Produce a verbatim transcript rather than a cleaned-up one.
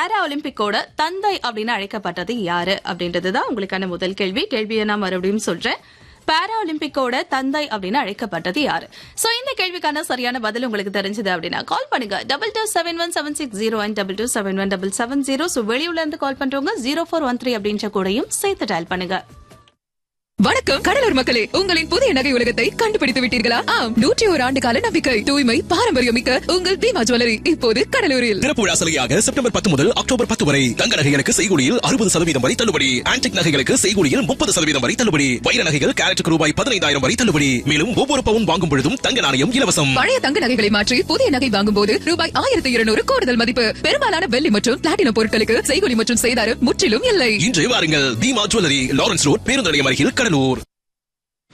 பாரா ஒலிம்பிக்கோட தந்தை அப்படின்னு அழைக்கப்பட்டது யாரு அப்படின்றதுதான் உங்களுக்கான முதல் கேள்வி. கேள்வியை நான் மறுபடியும் சொல்றேன். பாரா ஒலிம்பிக்கோட தந்தை அப்படின்னு அழைக்கப்பட்டது யாரு? சோ இந்த கேள்விக்கான சரியான பதில் உங்களுக்கு தெரிஞ்சது அப்படின்னா கால் பண்ணுங்க double two seven one seven six zero one double two seven one double seven zero. So வெளியூர்ல இருந்து கால் பண்றவங்க ஜீரோ ஃபோர் ஒன் த்ரீ அப்படின்ற கூடையும் சேர்த்து டயல் பண்ணுங்க. வணக்கம் கடலூர் மக்களே, உங்களின் புதிய நகை உலகத்தை கண்டுபிடித்து விட்டீர்களா? ஆம், நூற்றி ஒரு ஆண்டு கால நம்பிக்கை, தூய்மை, பாரம்பரியம் மிக்க உங்கள் பீமா ஜுவல்லரி இப்போது கடலூரில். திறப்பு விழா சலுகையாக செப்டம்பர் பத்து முதல் அக்டோபர் பத்து வரை தங்க நகைகளுக்கு செய்கூலியில் அறுபது சதவீதம் வரை தள்ளுபடி. ஆன்டிக் நகைகளுக்கு செய்கூலியில் முப்பது சதவீதம் வரை தள்ளுபடி. வைர நகைகள் கேரட்டுக்கு ரூபாய் பதினைந்தாயிரம் வரை தள்ளுபடி. மேலும் ஒவ்வொரு பவுன் வாங்கும் பொழுதும் தங்க நாணயம் இலவசம். பழைய தங்க நகைகளை மாற்றி புதிய நகை வாங்கும் போது ரூபாய் ஆயிரத்தி இருநூறு கூடுதல் மதிப்பு. பெரும்பாலான வெள்ளி மற்றும் பிளாட்டினம் பொருட்களுக்கு செய்கூலி மற்றும் செய்தாரம் முற்றிலும் இல்லை. இன்று வாருங்கள், பீமா ஜுவல்லரி, லாரன்ஸ் ரோட், பேருந்து நிலையம் அருகில், கடலூர்.